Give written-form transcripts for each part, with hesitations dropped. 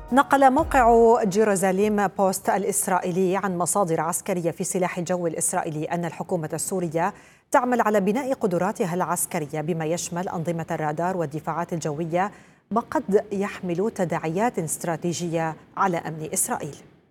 نقل موقع جيروزاليم بوست الإسرائيلي عن مصادر عسكرية في سلاح الجو الإسرائيلي أن الحكومة السورية تعمل على بناء قدراتها العسكرية بما يشمل أنظمة الرادار والدفاعات الجوية، ما قد يحمل تداعيات استراتيجية على أمن إسرائيل.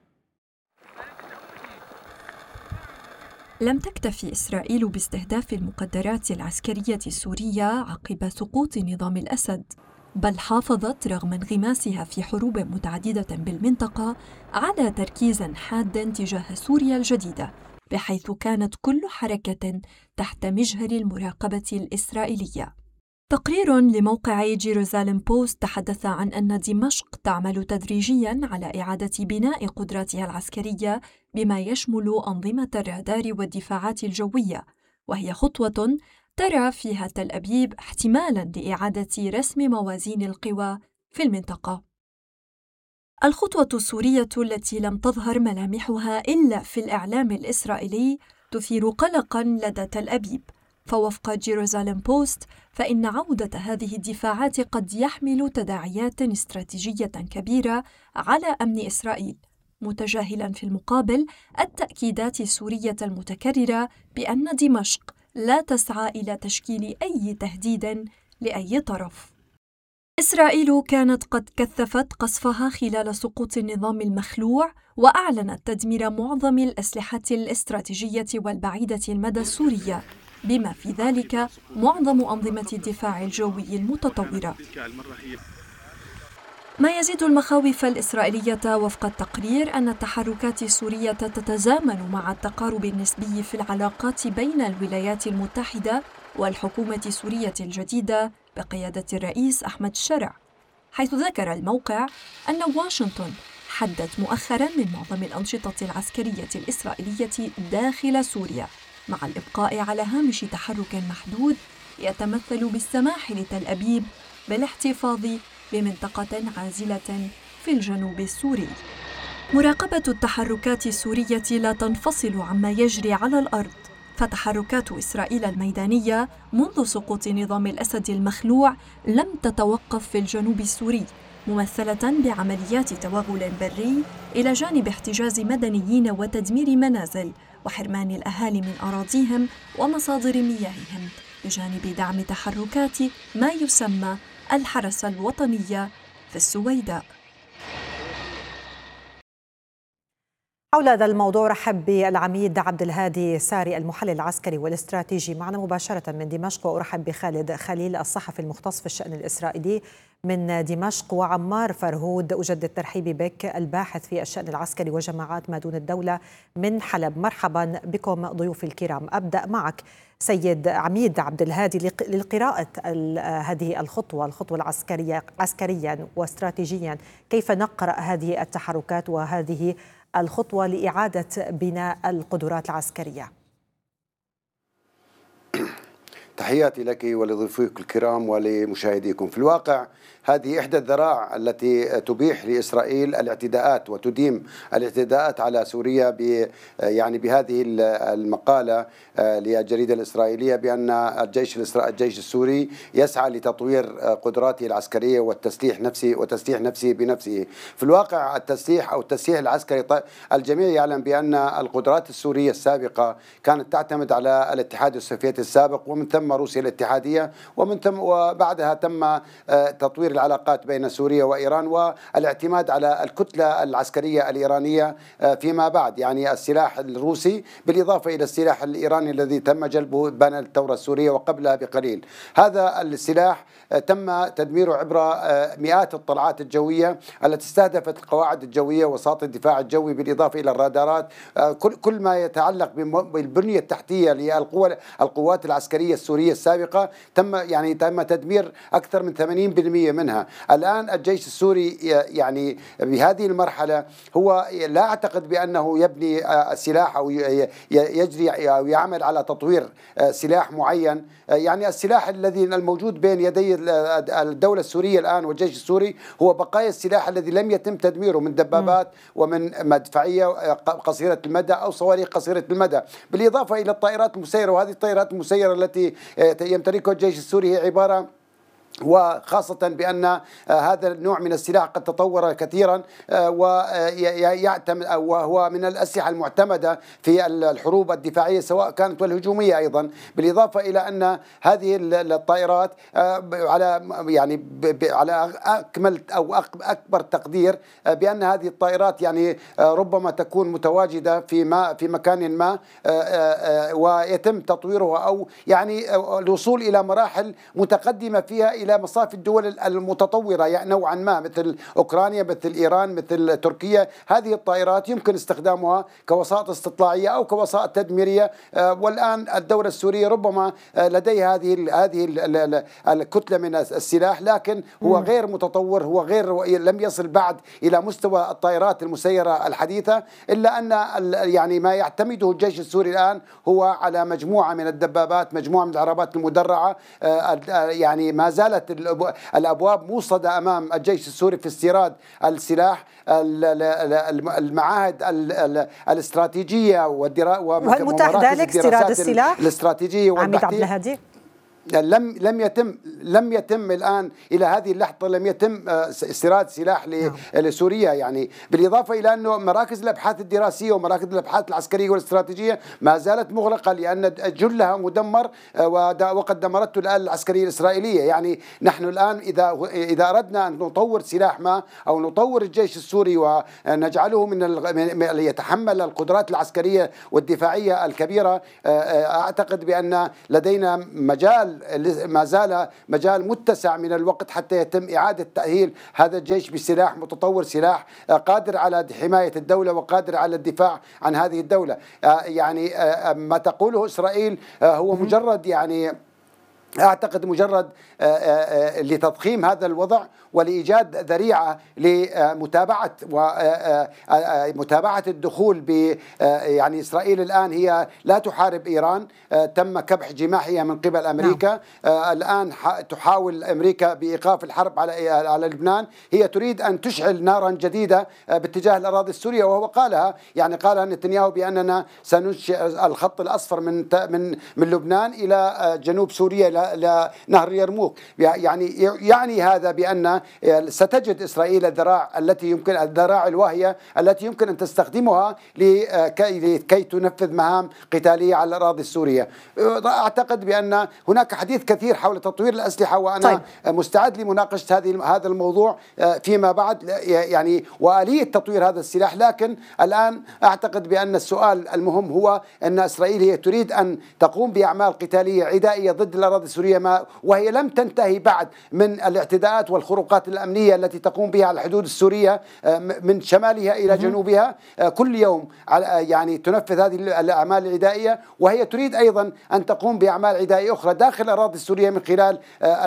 لم تكتفي إسرائيل باستهداف المقدرات العسكرية السورية عقب سقوط نظام الأسد، بل حافظت رغم انغماسها في حروب متعددة بالمنطقة على تركيز حاد تجاه سوريا الجديدة، بحيث كانت كل حركة تحت مجهر المراقبة الإسرائيلية. تقرير لموقع جيروزاليم بوست تحدث عن أن دمشق تعمل تدريجياً على إعادة بناء قدراتها العسكرية بما يشمل أنظمة الرادار والدفاعات الجوية، وهي خطوة ترى فيها تل أبيب احتمالاً لإعادة رسم موازين القوى في المنطقة. الخطوة السورية التي لم تظهر ملامحها إلا في الإعلام الإسرائيلي تثير قلقاً لدى تل أبيب، فوفق جيروزاليم بوست فإن عودة هذه الدفاعات قد يحمل تداعيات استراتيجية كبيرة على أمن إسرائيل، متجاهلاً في المقابل التأكيدات السورية المتكررة بأن دمشق لا تسعى إلى تشكيل أي تهديد لأي طرف. إسرائيل كانت قد كثفت قصفها خلال سقوط النظام المخلوع، وأعلنت تدمير معظم الأسلحة الاستراتيجية والبعيدة المدى السورية، بما في ذلك معظم أنظمة الدفاع الجوي المتطورة. ما يزيد المخاوف الإسرائيلية وفق التقرير أن التحركات السورية تتزامن مع التقارب النسبي في العلاقات بين الولايات المتحدة والحكومة السورية الجديدة بقيادة الرئيس أحمد الشرع، حيث ذكر الموقع أن واشنطن حدت مؤخراً من معظم الأنشطة العسكرية الإسرائيلية داخل سوريا، مع الإبقاء على هامش تحرك محدود يتمثل بالسماح لتل أبيب بالاحتفاظ بمنطقة عازلة في الجنوب السوري. مراقبة التحركات السورية لا تنفصل عما يجري على الأرض، فتحركات إسرائيل الميدانية منذ سقوط نظام الأسد المخلوع لم تتوقف في الجنوب السوري، ممثلة بعمليات توغل بري إلى جانب احتجاز مدنيين وتدمير منازل وحرمان الأهالي من أراضيهم ومصادر مياههم، بجانب دعم تحركات ما يسمى الحرس الوطنية في السويداء. حول هذا الموضوع رحب بالعميد عبد الهادي ساري المحلل العسكري والاستراتيجي معنا مباشرة من دمشق، وأرحب بخالد خليل الصحفي المختص في الشأن الإسرائيلي من دمشق، وعمار فرهود أجدد ترحيبي بك الباحث في الشأن العسكري وجماعات ما دون الدولة من حلب. مرحبا بكم ضيوفي الكرام. أبدأ معك سيد عميد عبد الهادي لقراءة هذه الخطوة العسكرية عسكريا واستراتيجيا، كيف نقرأ هذه التحركات وهذه الخطوة لإعادة بناء القدرات العسكرية؟ تحياتي لك ولضيوفك الكرام ولمشاهديكم. في الواقع هذه إحدى الذرائع التي تبيح لإسرائيل الاعتداءات وتديم الاعتداءات على سوريا بهذه المقالة للجريدة الإسرائيلية بأن الجيش السوري يسعى لتطوير قدراته العسكرية وتسليح نفسه بنفسه. في الواقع التسليح العسكري، الجميع يعلم بأن القدرات السورية السابقة كانت تعتمد على الاتحاد السوفيتي السابق، ومن ثم روسيا الاتحادية، وبعدها تم تطوير العلاقات بين سوريا وإيران والاعتماد على الكتلة العسكرية الإيرانية فيما بعد، يعني السلاح الروسي بالإضافة إلى السلاح الإيراني الذي تم جلبه بين الثورة السورية وقبلها بقليل. هذا السلاح تم تدميره عبر مئات الطلعات الجوية التي استهدفت القواعد الجوية وساط الدفاع الجوي بالإضافة إلى الرادارات. كل ما يتعلق بالبنية التحتية للقوات العسكرية السورية السابقة تم تدمير أكثر من 80% منها. الآن الجيش السوري يعني بهذه المرحلة هو لا أعتقد بأنه يبني سلاح أو يجري أو يعمل على تطوير سلاح معين. يعني السلاح الذي الموجود بين يدي الدولة السورية الآن والجيش السوري هو بقايا السلاح الذي لم يتم تدميره من دبابات ومن مدفعية قصيرة المدى أو صواريخ قصيرة المدى، بالإضافة إلى الطائرات المسيرة. وهذه الطائرات المسيرة التي يمتلكها الجيش السوري هي عبارة وخاصة بأن هذا النوع من السلاح قد تطور كثيرا ويعتمد وهو من الأسلحة المعتمدة في الحروب الدفاعية سواء كانت والهجومية أيضا، بالإضافة إلى أن هذه الطائرات على أكمل أو أكبر تقدير بأن هذه الطائرات ربما تكون متواجدة في مكان ما ويتم تطويرها أو الوصول إلى مراحل متقدمة فيها إلى مصاف الدول المتطورة نوعا ما، مثل أوكرانيا، مثل إيران، مثل تركيا. هذه الطائرات يمكن استخدامها كوسائط استطلاعية أو كوسائط تدميرية، والآن الدولة السورية ربما لديها هذه الكتلة من السلاح، لكن هو غير متطور، هو لم يصل بعد إلى مستوى الطائرات المسيرة الحديثة، إلا أن ما يعتمده الجيش السوري الآن هو على مجموعة من الدبابات، مجموعة من العربات المدرعة. ما زالت الأبواب موصدة أمام الجيش السوري في استيراد السلاح. المعاهد الاستراتيجية وهل متاح ذلك استيراد السلاح الاستراتيجية عميد عبد الهادي؟ لم يتم الآن إلى هذه اللحظة لم يتم استيراد سلاح لسوريا، بالإضافة إلى أنه مراكز الأبحاث الدراسية ومراكز الأبحاث العسكرية والاستراتيجية ما زالت مغلقة لأن جلها مدمر وقد دمرته الآلة العسكرية الإسرائيلية. نحن الآن إذا أردنا أن نطور سلاح ما أو نطور الجيش السوري ونجعله من يتحمل القدرات العسكرية والدفاعية الكبيرة، أعتقد بأن لدينا ما زال مجال متسع من الوقت حتى يتم إعادة تأهيل هذا الجيش بسلاح متطور، سلاح قادر على حماية الدولة وقادر على الدفاع عن هذه الدولة. ما تقوله إسرائيل هو مجرد أعتقد مجرد لتضخيم هذا الوضع ولإيجاد ذريعة لمتابعة الدخول إسرائيل الآن هي لا تحارب إيران، تم كبح جماحها من قبل أمريكا. الآن تحاول أمريكا بإيقاف الحرب على لبنان، هي تريد أن تشعل نارا جديدة باتجاه الأراضي السورية، وهو قالها قالها نتنياهو بأننا سننشئ الخط الأصفر من لبنان إلى جنوب سوريا لنهر يرموك. هذا بأن ستجد إسرائيل الذراع الواهية التي يمكن أن تستخدمها لكي تنفذ مهام قتالية على الأراضي السورية. أعتقد بأن هناك حديث كثير حول تطوير الأسلحة، وأنا مستعد لمناقشة هذا الموضوع فيما بعد وآلية تطوير هذا السلاح. لكن الآن أعتقد بأن السؤال المهم هو أن إسرائيل هي تريد أن تقوم بأعمال قتالية عدائية ضد الأراضي السورية، وهي لم تنتهي بعد من الاعتداءات والخروقات الأمنية التي تقوم بها على الحدود السورية من شمالها إلى جنوبها. كل يوم تنفذ هذه الأعمال العدائية، وهي تريد أيضا أن تقوم بأعمال عدائية أخرى داخل الأراضي السورية من خلال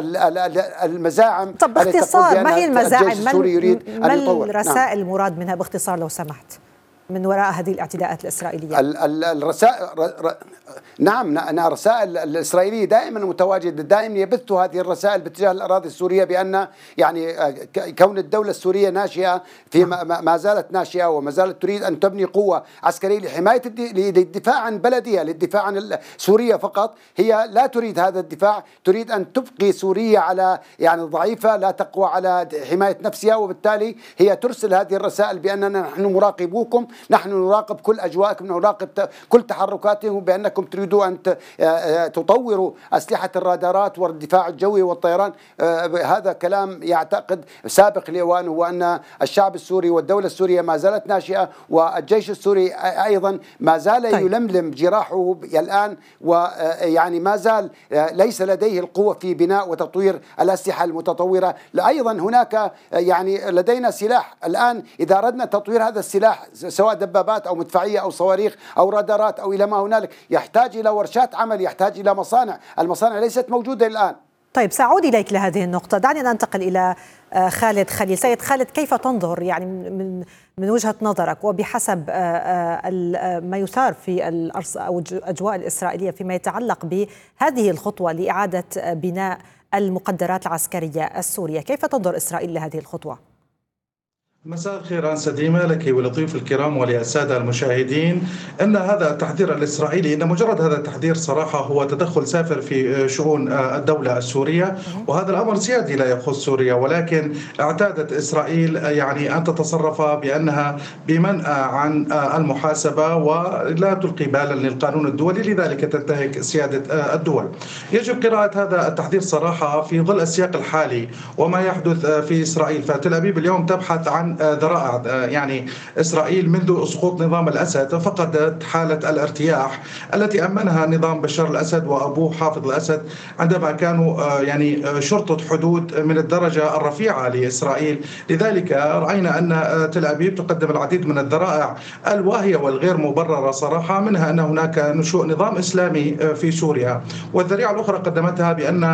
المزاعم. طب باختصار ما هي المزاعم؟ ما الرسائل المراد منها باختصار لو سمحت من وراء هذه الاعتداءات الإسرائيلية؟ الرسائل الرسائل الإسرائيلية دائما متواجدة، دائما يبثوا هذه الرسائل باتجاه الأراضي السورية بأن كون الدولة السورية ناشئة ما زالت ناشئة وما زالت تريد أن تبني قوة عسكرية لحماية للدفاع عن بلدها، للدفاع عن سوريا فقط. هي لا تريد هذا الدفاع، تريد أن تبقي سوريا على ضعيفة لا تقوى على حماية نفسها، وبالتالي هي ترسل هذه الرسائل بأننا نحن مراقبوكم، نحن نراقب كل أجواءكم، نراقب كل تحركاتكم، بأنكم تريدوا أن تطوروا أسلحة الرادارات والدفاع الجوي والطيران. هذا كلام يعتقد سابق لأوانه، وأن الشعب السوري والدولة السورية ما زالت ناشئة، والجيش السوري أيضا ما زال يلملم جراحه الآن، ما زال ليس لديه القوة في بناء وتطوير الأسلحة المتطورة. أيضا هناك لدينا سلاح الآن، إذا أردنا تطوير هذا السلاح سواء دبابات أو مدفعية أو صواريخ أو رادارات أو إلى ما هنالك، يحتاج إلى ورشات عمل، يحتاج إلى مصانع. المصانع ليست موجودة الآن. طيب سأعود إليك لهذه النقطة. دعني ننتقل إلى خالد خليل. سيد خالد، كيف تنظر من وجهة نظرك وبحسب ما يثار في أو الأجواء الإسرائيلية فيما يتعلق بهذه الخطوة لإعادة بناء المقدرات العسكرية السورية، كيف تنظر إسرائيل لهذه الخطوة؟ مساء الخير أنسة ديما لك ولضيوف الكرام وللسادة المشاهدين. أن هذا التحذير الإسرائيلي، إن مجرد هذا التحذير صراحة هو تدخل سافر في شؤون الدولة السورية، وهذا الأمر سيادي لا يخص سوريا، ولكن اعتادت إسرائيل يعني أن تتصرف بأنها بمنأى عن المحاسبة ولا تلقي بالا للقانون الدولي، لذلك تنتهك سيادة الدول. يجب قراءة هذا التحذير صراحة في ظل السياق الحالي وما يحدث في إسرائيل. فتل أبيب اليوم تبحث عن ذرائع، يعني إسرائيل منذ سقوط نظام الأسد فقدت حالة الارتياح التي أمنها نظام بشار الأسد وأبوه حافظ الأسد عندما كانوا يعني شرطة حدود من الدرجة الرفيعة لإسرائيل. لذلك رأينا أن تل أبيب تقدم العديد من الذرائع الواهية والغير مبررة صراحة، منها أن هناك نشوء نظام إسلامي في سوريا، والذريعة الأخرى قدمتها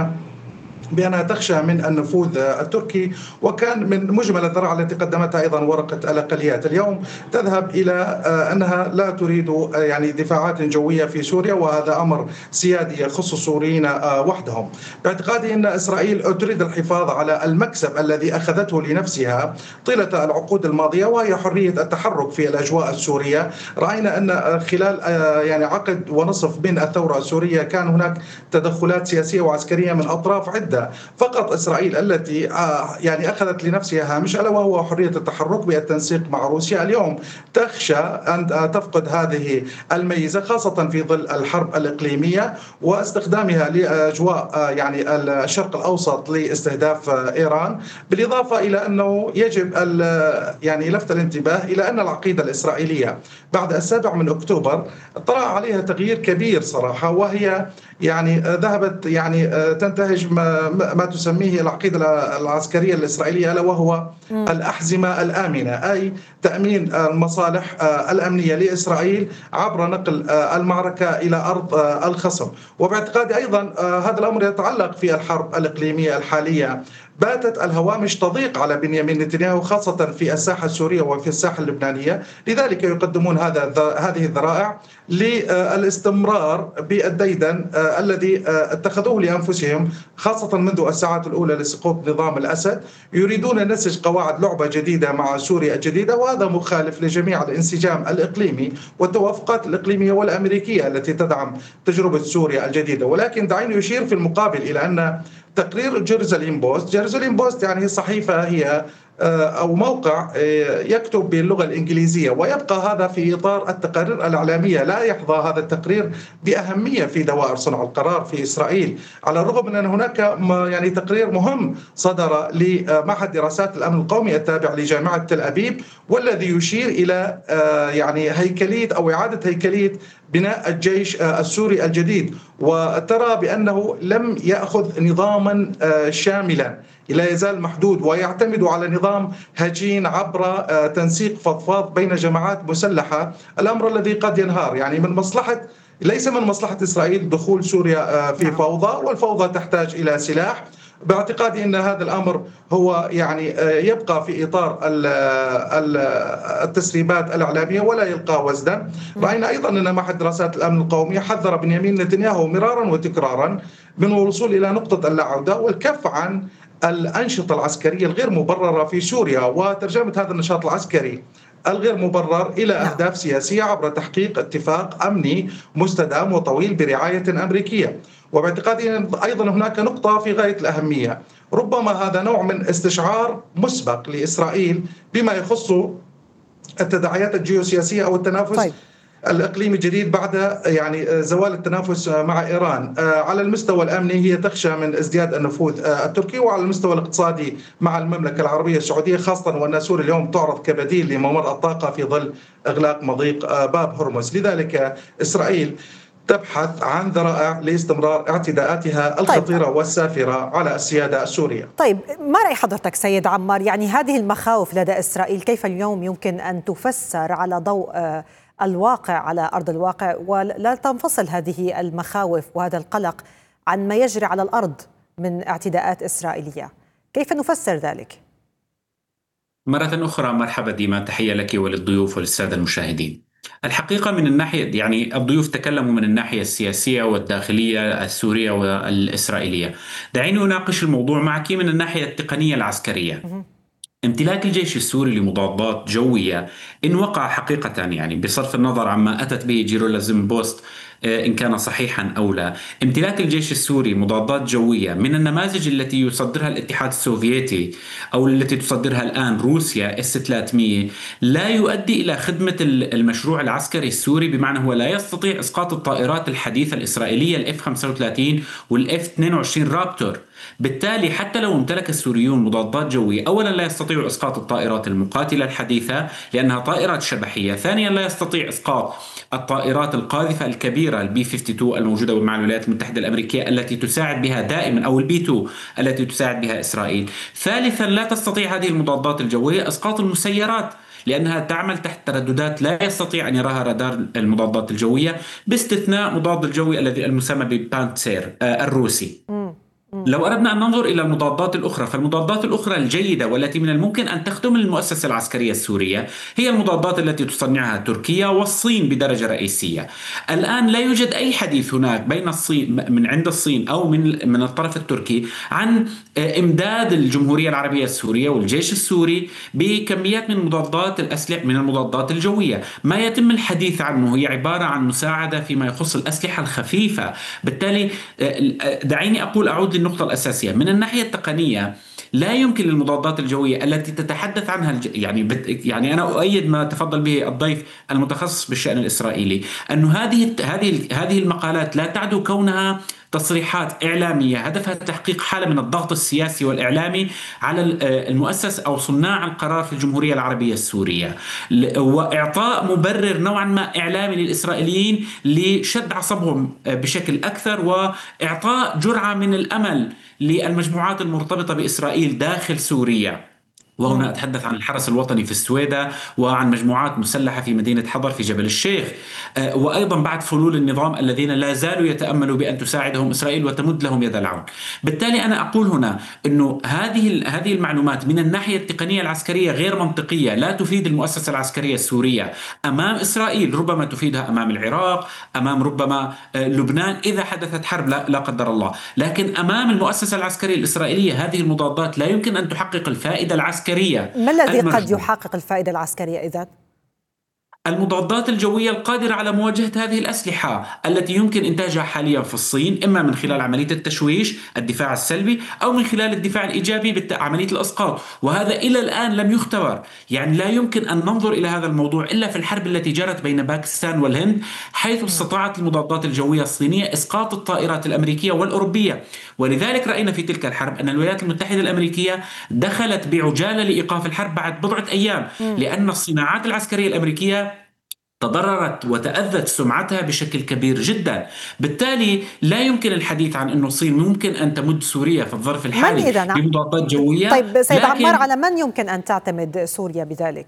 بأنها تخشى من النفوذ التركي، وكان من مجمل الذرائع التي قدمتها أيضا ورقة الأقليات. اليوم تذهب إلى أنها لا تريد يعني دفاعات جوية في سوريا، وهذا أمر سيادي يخص السوريين وحدهم. باعتقادي أن إسرائيل تريد الحفاظ على المكسب الذي أخذته لنفسها طيلة العقود الماضية، وهي حرية التحرك في الأجواء السورية. رأينا أن خلال يعني عقد ونصف من الثورة السورية كان هناك تدخلات سياسية وعسكرية من أطراف عدة، فقط إسرائيل التي يعني أخذت لنفسها هامش ألا وهو حرية التحرك بالتنسيق مع روسيا. اليوم تخشى أن تفقد هذه الميزة، خاصة في ظل الحرب الإقليمية واستخدامها لأجواء يعني الشرق الأوسط لاستهداف إيران. بالإضافة إلى أنه يجب يعني لفت الانتباه إلى أن العقيدة الإسرائيلية بعد 7 أكتوبر طرأ عليها تغيير كبير صراحة، وهي يعني ذهبت يعني تنتهج ما تسميه العقيدة العسكرية الإسرائيلية، ألا وهو الأحزمة الآمنة، أي تأمين المصالح الأمنية لإسرائيل عبر نقل المعركة إلى أرض الخصم. وباعتقادي أيضا هذا الأمر يتعلق في الحرب الإقليمية الحالية. باتت الهوامش تضيق على بنيامين نتنياهو خاصة في الساحة السورية وفي الساحة اللبنانية، لذلك يقدمون هذه الذرائع للاستمرار بالديدن الذي اتخذوه لأنفسهم خاصة منذ الساعات الأولى لسقوط نظام الأسد. يريدون نسج قواعد لعبة جديدة مع سوريا الجديدة، وهذا مخالف لجميع الانسجام الإقليمي والتوافقات الإقليمية والأمريكية التي تدعم تجربة سوريا الجديدة. ولكن دعيني أشير في المقابل إلى أن تقرير جيروزاليم بوست يعني صحيفة هي أو موقع يكتب باللغة الإنجليزية، ويبقى هذا في إطار التقارير الإعلامية. لا يحظى هذا التقرير بأهمية في دوائر صنع القرار في إسرائيل، على الرغم من أن هناك يعني تقرير مهم صدر لمعهد دراسات الأمن القومي التابع لجامعة تل أبيب، والذي يشير إلى يعني هيكلية أو إعادة هيكلية بناء الجيش السوري الجديد، وترى بأنه لم يأخذ نظاما شاملا، لا يزال محدود ويعتمد على نظام هجين عبر تنسيق فضفاض بين جماعات مسلحة، الأمر الذي قد ينهار. يعني ليس من مصلحة إسرائيل دخول سوريا في فوضى، والفوضى تحتاج إلى سلاح. باعتقادي أن هذا الأمر هو يعني يبقى في إطار التسريبات الإعلامية ولا يلقى وزنا. رأينا أيضا أن معهد دراسات الأمن القومي حذر بنيامين نتنياهو مرارا وتكرارا من الوصول إلى نقطة اللا عودة والكف عن الأنشطة العسكرية الغير مبررة في سوريا، وترجمة هذا النشاط العسكري الغير مبرر إلى أهداف سياسية عبر تحقيق اتفاق أمني مستدام وطويل برعاية أمريكية. وباعتقادي أيضا هناك نقطة في غاية الأهمية، ربما هذا نوع من استشعار مسبق لإسرائيل بما يخص التداعيات الجيوسياسية أو التنافس الإقليمي الجديد بعد يعني زوال التنافس مع إيران. على المستوى الأمني هي تخشى من ازدياد النفوذ التركي، وعلى المستوى الاقتصادي مع المملكة العربية السعودية، خاصة وأن سوريا اليوم تعرض كبديل لممر الطاقة في ظل إغلاق مضيق باب هرمز. لذلك إسرائيل تبحث عن ذرائع لاستمرار اعتداءاتها الخطيرة والسافرة على السيادة السورية. طيب، ما رأي حضرتك سيد عمار؟ يعني هذه المخاوف لدى إسرائيل كيف اليوم يمكن أن تفسر على ضوء الواقع على أرض الواقع، ولا تنفصل هذه المخاوف وهذا القلق عن ما يجري على الأرض من اعتداءات إسرائيلية؟ كيف نفسر ذلك؟ مرة أخرى مرحبا ديما، تحية لك وللضيوف وللسادة المشاهدين. الحقيقة من الناحية يعني الضيوف تكلموا من الناحية السياسية والداخلية السورية والإسرائيلية. دعيني أناقش الموضوع معك من الناحية التقنية العسكرية. امتلاك الجيش السوري لمضادات جوية إن وقع حقيقة، يعني بصرف النظر عما أتت به جيرولازم بوست إن كان صحيحا أو لا، امتلاك الجيش السوري مضادات جوية من النماذج التي يصدرها الاتحاد السوفيتي أو التي تصدرها الآن روسيا S-300 لا يؤدي إلى خدمة المشروع العسكري السوري، بمعنى هو لا يستطيع إسقاط الطائرات الحديثة الإسرائيلية ال F-35 وال F-22 رابتور. بالتالي حتى لو امتلك السوريون مضادات جوية، أولا لا يستطيع إسقاط الطائرات المقاتلة الحديثة لأنها طائرات شبحية، ثانيا لا يستطيع إسقاط الطائرات القاذفة الكبيرة البي 52 الموجودة مع الولايات المتحدة الأمريكية التي تساعد بها دائما، أو البي 2 التي تساعد بها إسرائيل. ثالثا لا تستطيع هذه المضادات الجوية إسقاط المسيرات لأنها تعمل تحت ترددات لا يستطيع أن يراها رادار المضادات الجوية، باستثناء مضاد الجوي الذي المسمى ببانتسير الروسي. لو أردنا أن ننظر إلى المضادات الأخرى، فالمضادات الأخرى الجيدة والتي من الممكن أن تخدم المؤسسة العسكرية السورية هي المضادات التي تصنعها تركيا والصين بدرجة رئيسية. الآن لا يوجد أي حديث هناك بين الصين، من عند الصين أو من الطرف التركي، عن إمداد الجمهورية العربية السورية والجيش السوري بكميات من مضادات الأسلحة، من المضادات الجوية. ما يتم الحديث عنه هي عبارة عن مساعدة فيما يخص الأسلحة الخفيفة. بالتالي دعيني أعود للنقطة الأساسية من الناحية التقنية. لا يمكن للمضادات الجوية التي تتحدث عنها يعني أنا أؤيد ما تفضل به الضيف المتخصص بالشأن الإسرائيلي، أن هذه المقالات لا تعدو كونها تصريحات إعلامية هدفها تحقيق حالة من الضغط السياسي والإعلامي على المؤسس أو صناع القرار في الجمهورية العربية السورية، وإعطاء مبرر نوعا ما إعلامي للإسرائيليين لشد عصبهم بشكل أكثر، وإعطاء جرعة من الأمل للمجموعات المرتبطة بإسرائيل داخل سوريا. وهنا أتحدث عن الحرس الوطني في السويدة، وعن مجموعات مسلحة في مدينة حضر في جبل الشيخ، وأيضا بعد فلول النظام الذين لا زالوا يتأملوا بأن تساعدهم إسرائيل وتمد لهم يد العون. بالتالي أنا أقول هنا أنه هذه المعلومات من الناحية التقنية العسكرية غير منطقية، لا تفيد المؤسسة العسكرية السورية أمام إسرائيل، ربما تفيدها أمام العراق، أمام ربما لبنان إذا حدثت حرب لا قدر الله، لكن أمام المؤسسة العسكرية الإسرائيلية هذه المضادات لا يمكن أن تحقق الفائدة العسكرية. ما الذي قد يحقق الفائدة العسكرية إذن؟ المضادات الجوية القادرة على مواجهة هذه الأسلحة التي يمكن إنتاجها حاليا في الصين، إما من خلال عملية التشويش الدفاع السلبي أو من خلال الدفاع الإيجابي عملية الإسقاط، وهذا إلى الآن لم يختبر. يعني لا يمكن أن ننظر إلى هذا الموضوع إلا في الحرب التي جرت بين باكستان والهند، حيث استطاعت المضادات الجوية الصينية إسقاط الطائرات الأمريكية والأوروبية. ولذلك رأينا في تلك الحرب أن الولايات المتحدة الأمريكية دخلت بعجالة لإيقاف الحرب بعد بضعة أيام، لأن الصناعات العسكرية الأمريكية تضررت وتأذت سمعتها بشكل كبير جدا. بالتالي لا يمكن الحديث عن أن الصين ممكن أن تمد سوريا في الظرف الحالي بمضادات جوية. طيب سيد عمار، على من يمكن أن تعتمد سوريا بذلك؟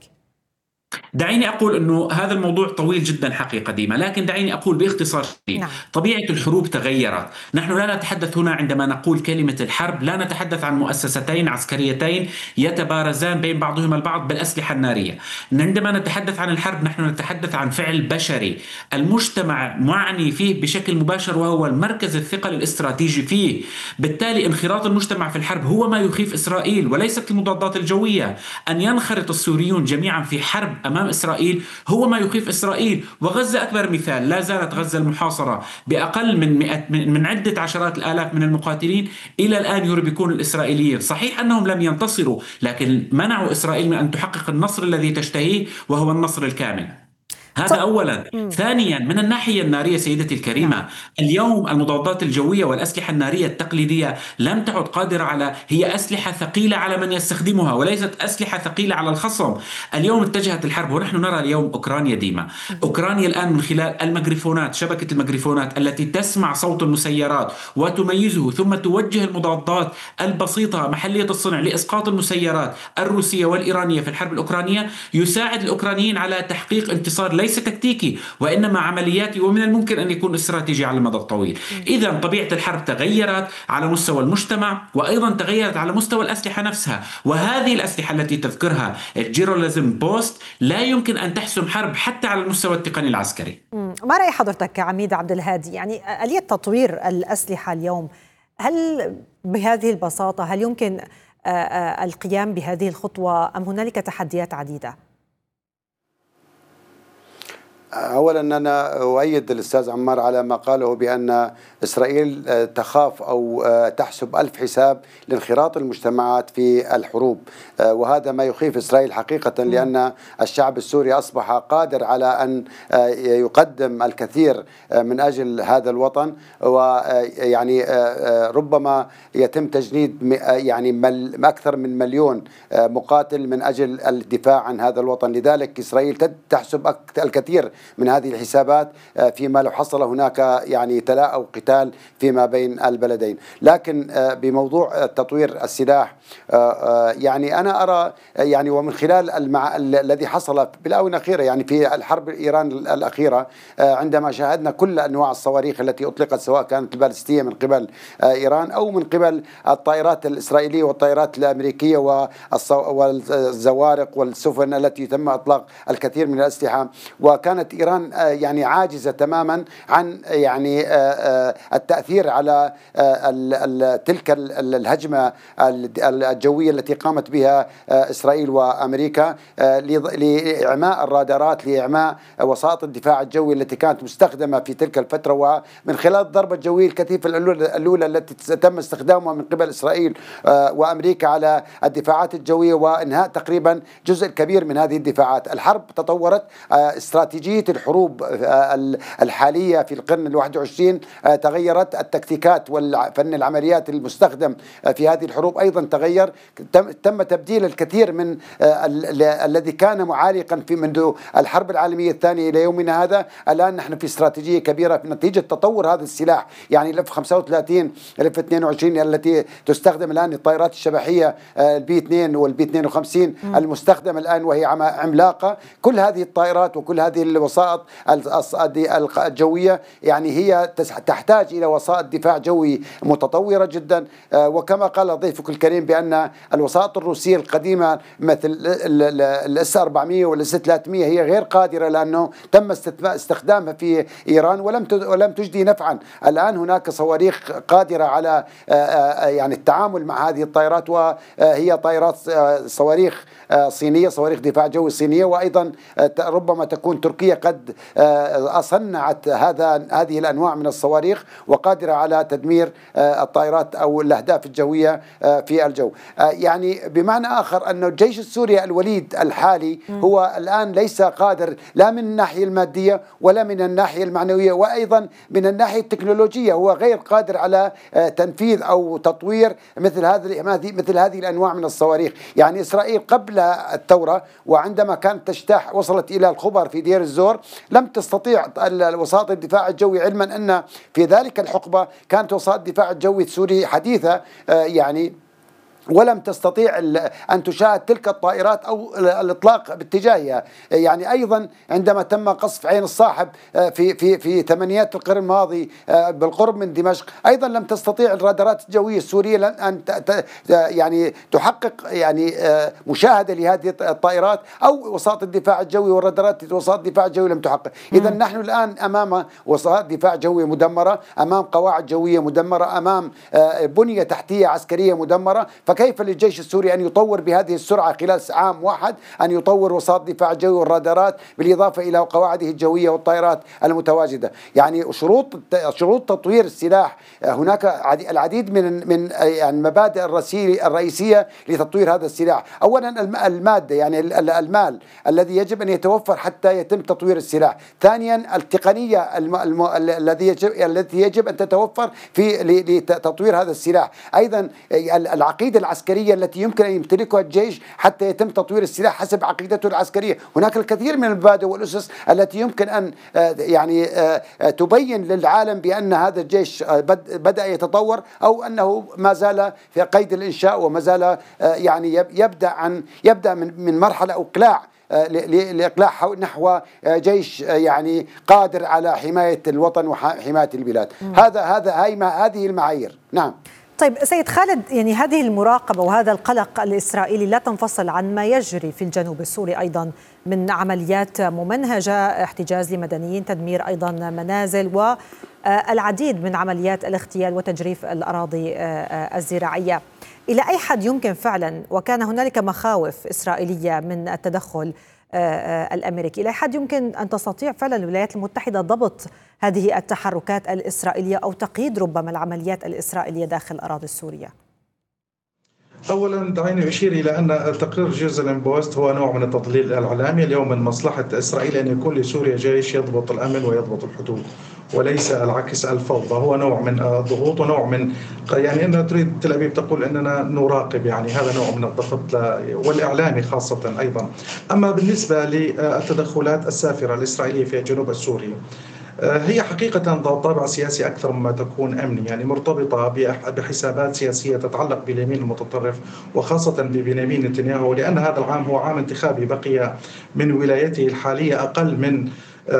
دعيني أقول أنه هذا الموضوع طويل جدا حقيقة ديما، لكن دعيني أقول باختصار شديد. طبيعة الحروب تغيرت. نحن لا نتحدث هنا عندما نقول كلمة الحرب لا نتحدث عن مؤسستين عسكريتين يتبارزان بين بعضهما البعض بالأسلحة النارية. عندما نتحدث عن الحرب نحن نتحدث عن فعل بشري المجتمع معني فيه بشكل مباشر، وهو المركز الثقل الاستراتيجي فيه. بالتالي انخراط المجتمع في الحرب هو ما يخيف إسرائيل وليست المضادات الجوية. أن ينخرط السوريون جميعا في حرب أمام إسرائيل هو ما يخيف إسرائيل. وغزة أكبر مثال، لا زالت غزة المحاصرة بأقل من عدة عشرات الآلاف من المقاتلين إلى الآن يربكون الإسرائيليين. صحيح أنهم لم ينتصروا، لكن منعوا إسرائيل من أن تحقق النصر الذي تشتهيه وهو النصر الكامل. هذا أولا. ثانيا، من الناحية النارية سيدتي الكريمة، اليوم المضادات الجوية والأسلحة النارية التقليدية لم تعد قادرة هي أسلحة ثقيلة على من يستخدمها وليست أسلحة ثقيلة على الخصم. اليوم اتجهت الحرب، ونحن نرى اليوم أوكرانيا ديما. أوكرانيا الآن من خلال الميكروفونات، شبكة الميكروفونات التي تسمع صوت المسيرات وتميزه ثم توجه المضادات البسيطة محلية الصنع لإسقاط المسيرات الروسية والإيرانية في الحرب الأوكرانية، يساعد الأوكرانيين على تحقيق انتصار ليس تكتيكي وإنما عملياتي، ومن الممكن أن يكون استراتيجي على المدى الطويل. إذا طبيعة الحرب تغيرت على مستوى المجتمع، وأيضا تغيرت على مستوى الأسلحة نفسها. وهذه الأسلحة التي تذكرها جيرولازم بوست لا يمكن أن تحسم حرب حتى على المستوى التقني العسكري. ما رأي حضرتك عميد عبد الهادي؟ يعني آلية تطوير الأسلحة اليوم هل بهذه البساطة هل يمكن القيام بهذه الخطوة أم هنالك تحديات عديدة؟ أولا أنا أؤيد الأستاذ عمار على ما قاله بأن إسرائيل تخاف أو تحسب ألف حساب لانخراط المجتمعات في الحروب، وهذا ما يخيف إسرائيل حقيقة، لأن الشعب السوري أصبح قادر على أن يقدم الكثير من أجل هذا الوطن، ويعني ربما يتم تجنيد يعني أكثر من 1,000,000 مقاتل من أجل الدفاع عن هذا الوطن. لذلك إسرائيل تحسب الكثير من هذه الحسابات فيما لو حصل هناك يعني تلاء أو قتال فيما بين البلدين. لكن بموضوع تطوير السلاح يعني أنا أرى يعني ومن خلال الذي حصل بالآونة الأخيرة يعني في الحرب إيران الأخيرة، عندما شاهدنا كل أنواع الصواريخ التي أطلقت سواء كانت البالستية من قبل إيران أو من قبل الطائرات الإسرائيلية والطائرات الأمريكية والزوارق والسفن التي تم إطلاق الكثير من الأسلحة، وكانت إيران يعني عاجزة تماما عن يعني التأثير على تلك الهجمة الجوية التي قامت بها إسرائيل وأمريكا لإعماء الرادارات، لإعماء وسائط الدفاع الجوي التي كانت مستخدمة في تلك الفترة، ومن خلال الضربة الجوية الكثيفة الأولى التي تم استخدامها من قبل إسرائيل وأمريكا على الدفاعات الجوية وإنهاء تقريبا جزء كبير من هذه الدفاعات. الحرب تطورت، استراتيجية الحروب الحالية في القرن 21 تغيرت، التكتيكات والفن العمليات المستخدم في هذه الحروب أيضا تغير، تم تبديل الكثير من الذي كان معالقا في منذ الحرب العالمية الثانية إلى يومنا هذا. الآن نحن في استراتيجية كبيرة نتيجة تطور هذا السلاح، يعني الاف 35 الاف 22 التي تستخدم الآن الطائرات الشبحية البي 2 والبي 52 المستخدمة الآن وهي عملاقة. كل هذه الطائرات وكل هذه الوسائط الجوية يعني هي تحتاج إلى وسائط دفاع جوي متطورة جدا، وكما قال ضيفك الكريم بأن الوسائط الروسية القديمة مثل الاس 400 والاس 300 هي غير قادرة لأنه تم استخدامها في إيران ولم تجدي نفعا. الآن هناك صواريخ قادرة على يعني التعامل مع هذه الطائرات، وهي طائرات صواريخ صينية، صواريخ دفاع جوي صينية، وأيضا ربما تكون تركيا قد صنعت هذه الأنواع من الصواريخ وقادرة على تدمير الطائرات أو الأهداف الجوية في الجو. يعني بمعنى آخر أن الجيش السوري الوليد الحالي هو الآن ليس قادر لا من الناحية المادية ولا من الناحية المعنوية وأيضا من الناحية التكنولوجية، هو غير قادر على تنفيذ أو تطوير مثل هذه الأنواع من الصواريخ. يعني إسرائيل قبل الثورة وعندما كانت تجتاح وصلت إلى الخبر في دير الزور لم تستطيع وسائط الدفاع الجوي، علما أن في ذلك الحقبة كانت وسائط الدفاع الجوي السوري حديثة يعني ولم تستطيع أن تشاهد تلك الطائرات أو الإطلاق باتجاهها. يعني أيضا عندما تم قصف عين الصاحب في ثمانينات القرن الماضي بالقرب من دمشق، أيضا لم تستطيع الرادارات الجوية السورية أن يعني تحقق يعني مشاهدة لهذه الطائرات أو وسائط الدفاع الجوي، والرادارات وسائط الدفاع الجوي لم تحقق. إذا نحن الآن أمام وسائط دفاع جوية مدمرة، أمام قواعد جوية مدمرة، أمام بنية تحتية عسكرية مدمرة. كيف للجيش السوري أن يطور بهذه السرعة خلال عام واحد أن يطور وسائط الدفاع الجوي والرادارات بالإضافة إلى قواعده الجوية والطائرات المتواجدة؟ يعني شروط تطوير السلاح هناك العديد من يعني المبادئ الرئيسية لتطوير هذا السلاح. أولا المادة، يعني المال الذي يجب أن يتوفر حتى يتم تطوير السلاح. ثانيا التقنية التي يجب أن تتوفر لتطوير هذا السلاح. أيضا العقيدة العسكرية التي يمكن أن يمتلكها الجيش حتى يتم تطوير السلاح حسب عقيدته العسكرية. هناك الكثير من المبادئ والأسس التي يمكن أن يعني تبين للعالم بأن هذا الجيش بدأ يتطور أو أنه ما زال في قيد الإنشاء وما زال يعني يبدأ من مرحلة إقلاع لإقلاع نحو جيش يعني قادر على حماية الوطن وحماية البلاد. هذه المعايير. نعم. طيب سيد خالد، يعني هذه المراقبة وهذا القلق الإسرائيلي لا تنفصل عن ما يجري في الجنوب السوري أيضا من عمليات ممنهجة، احتجاز لمدنيين، تدمير أيضا منازل، والعديد من عمليات الاغتيال وتجريف الأراضي الزراعية. إلى أي حد يمكن فعلا، وكان هنالك مخاوف إسرائيلية من التدخل الأمريكي، إلى أي حد يمكن أن تستطيع فعلا الولايات المتحدة ضبط هذه التحركات الإسرائيلية أو تقييد ربما العمليات الإسرائيلية داخل أراضي السورية؟ أولا دعيني أشير إلى أن تقرير جيروزاليم بوست هو نوع من التضليل الإعلامي. اليوم من مصلحة إسرائيل أن يكون لسوريا جيش يضبط الأمن ويضبط الحدود، وليس العكس الفوضى. هو نوع من الضغوط ونوع من يعني أن تريد تل أبيب تقول أننا نراقب، يعني هذا نوع من الضغط والإعلامي خاصة أيضا. أما بالنسبة للتدخلات السافرة الإسرائيلية في الجنوب السوري، هي حقيقة ذات طابع سياسي أكثر مما تكون أمني، يعني مرتبطة بحسابات سياسية تتعلق باليمين المتطرف وخاصة ببنيامين نتنياهو، لأن هذا العام هو عام انتخابي، بقي من ولايته الحالية أقل من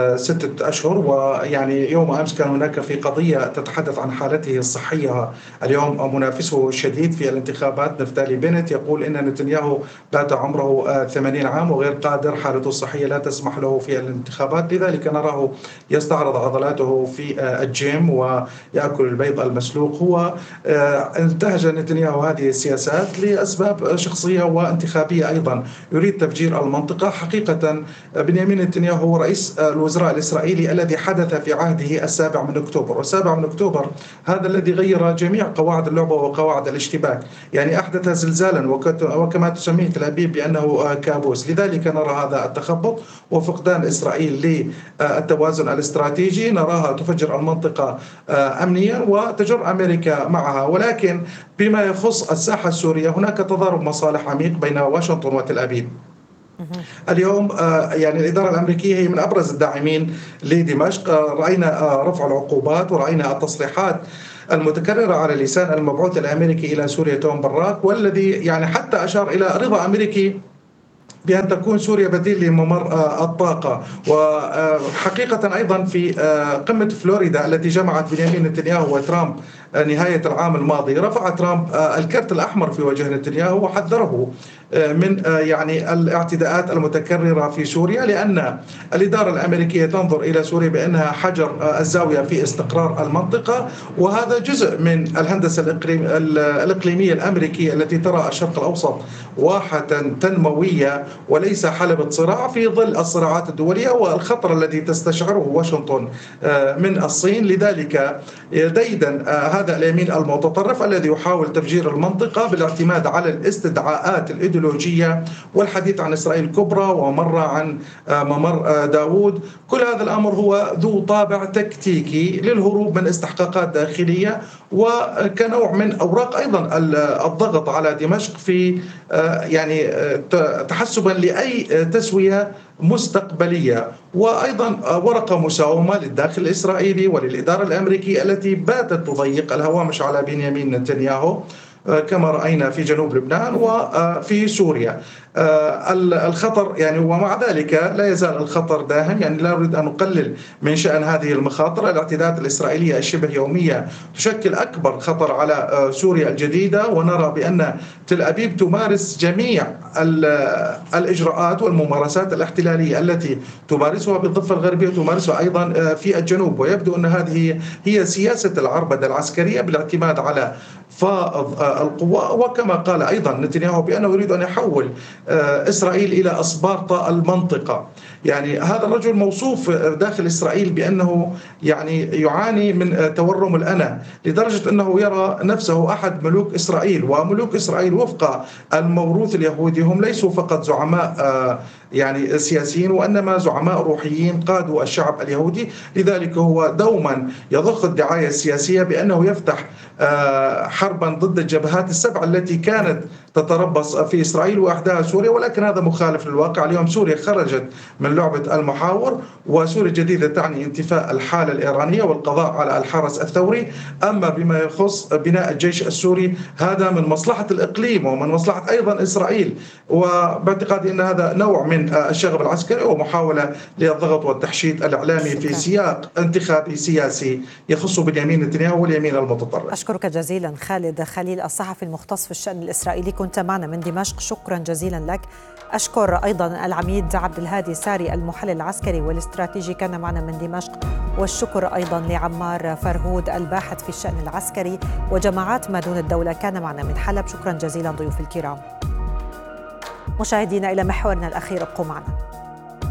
6 أشهر. ويعني يوم أمس كان هناك في قضية تتحدث عن حالته الصحية. اليوم منافسه الشديد في الانتخابات نفتالي بنت يقول إن نتنياهو بات عمره 80 عام وغير قادر، حالته الصحية لا تسمح له في الانتخابات، لذلك نراه يستعرض عضلاته في الجيم ويأكل البيض المسلوق. هو انتهج نتنياهو هذه السياسات لأسباب شخصية وانتخابية أيضا، يريد تفجير المنطقة. حقيقة بنيامين نتنياهو هو رئيس الوزراء الإسرائيلي الذي حدث في عهده 7 من أكتوبر، و7 من أكتوبر هذا الذي غير جميع قواعد اللعبة وقواعد الاشتباك، يعني أحدث زلزالا وكما تسميه تل أبيب بأنه كابوس. لذلك نرى هذا التخبط وفقدان إسرائيل للتوازن الاستراتيجي، نراها تفجر المنطقة أمنيا وتجر أمريكا معها. ولكن بما يخص الساحة السورية هناك تضارب مصالح عميق بين واشنطن وتل أبيب. اليوم يعني الإدارة الأمريكية هي من أبرز الداعمين لدمشق. رأينا رفع العقوبات ورأينا التصريحات المتكررة على لسان المبعوث الأمريكي إلى سوريا توم براك، والذي يعني حتى أشار إلى رضا أمريكي بأن تكون سوريا بديل لممر الطاقة. وحقيقة أيضا في قمة فلوريدا التي جمعت بنيامين نتنياهو وترامب نهاية العام الماضي، رفع ترامب الكرت الأحمر في وجه نتنياهو وحذره من يعني الاعتداءات المتكررة في سوريا، لأن الإدارة الأمريكية تنظر إلى سوريا بأنها حجر الزاوية في استقرار المنطقة، وهذا جزء من الهندسة الإقليمية الأمريكية التي ترى الشرق الأوسط واحة تنموية وليس حلبة صراع في ظل الصراعات الدولية والخطر الذي تستشعره واشنطن من الصين. لذلك ديدا هذا اليمين المتطرف الذي يحاول تفجير المنطقة بالاعتماد على الاستدعاءات الإيديولوجية والحديث عن إسرائيل الكبرى ومرة عن ممر داوود. كل هذا الأمر هو ذو طابع تكتيكي للهروب من استحقاقات داخلية وكنوع من أوراق أيضا الضغط على دمشق في يعني تحسبا لأي تسوية مستقبلية، وأيضا ورقة مساومة للداخل الإسرائيلي وللإدارة الأمريكية التي باتت تضيق الهوامش على بنيامين نتنياهو كما رأينا في جنوب لبنان وفي سوريا. الخطر يعني ومع ذلك لا يزال الخطر داهم، يعني لا أريد أن نقلل من شأن هذه المخاطر. الاعتداءات الإسرائيلية الشبه يومية تشكل أكبر خطر على سوريا الجديدة، ونرى بأن تل أبيب تمارس جميع الإجراءات والممارسات الاحتلالية التي تمارسها بالضفة الغربية تمارسها أيضا في الجنوب، ويبدو أن هذه هي سياسة العربدة العسكرية بالاعتماد على فائض القوى. وكما قال أيضا نتنياهو بأنه يريد أن يحول إسرائيل إلى أسبارتا المنطقة. يعني هذا الرجل موصوف داخل إسرائيل بأنه يعني يعاني من تورم الأنا، لدرجة أنه يرى نفسه أحد ملوك إسرائيل. وملوك إسرائيل وفق الموروث اليهودي هم ليسوا فقط زعماء يعني سياسيين، وإنما زعماء روحيين قادوا الشعب اليهودي. لذلك هو دوما يضخ الدعاية السياسية بأنه يفتح حربا ضد الجبهات السبع التي كانت تتربص في إسرائيل وأحداها سوريا، ولكن هذا مخالف للواقع. اليوم سوريا خرجت من لعبة المحاور، وسوريا الجديدة تعني انتفاء الحالة الإيرانية والقضاء على الحرس الثوري. أما بما يخص بناء الجيش السوري هذا من مصلحة الإقليم ومن مصلحة أيضا إسرائيل، وباعتقادي أن هذا نوع من من الشغب العسكري ومحاولة للضغط والتحشيد الإعلامي في سياق انتخابي سياسي يخص بنيامين نتنياهو واليمين المتطرف. أشكرك جزيلا خالد خليل الصحفي المختص في الشأن الإسرائيلي، كنت معنا من دمشق، شكرا جزيلا لك. أشكر أيضا العميد عبد الهادي ساري المحلل العسكري والاستراتيجي، كان معنا من دمشق، والشكر أيضا لعمار فرهود الباحث في الشأن العسكري وجماعات ما دون الدولة، كان معنا من حلب. شكرا جزيلا ضيوف الكرام. مشاهدينا إلى محورنا الأخير، ابقوا معنا.